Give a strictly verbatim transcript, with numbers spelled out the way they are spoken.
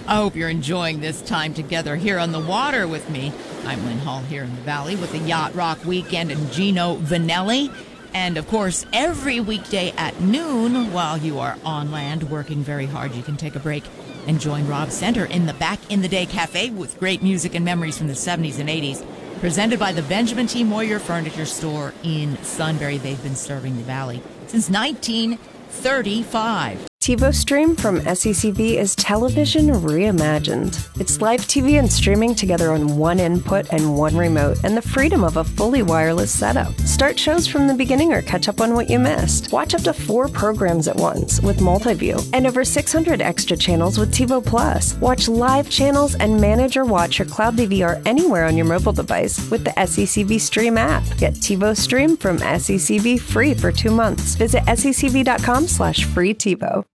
I hope you're enjoying this time together here on the water with me. I'm Lynn Hall here in the Valley with the Yacht Rock Weekend and Gino Vanelli. And, of course, every weekday at noon, while you are on land working very hard, you can take a break and join Rob Center in the Back in the Day Cafe with great music and memories from the seventies and eighties. Presented by the Benjamin T. Moyer Furniture Store in Sunbury. They've been serving the Valley since nineteen thirty-five. TiVo Stream from S E C V is television reimagined. It's live T V and streaming together on one input and one remote, and the freedom of a fully wireless setup. Start shows from the beginning or catch up on what you missed. Watch up to four programs at once with multi-view, and over six hundred extra channels with TiVo Plus. Watch live channels and manage or watch your cloud D V R anywhere on your mobile device with the S E C V Stream app. Get TiVo Stream from S E C V free for two months. Visit secv.com slash free TiVo.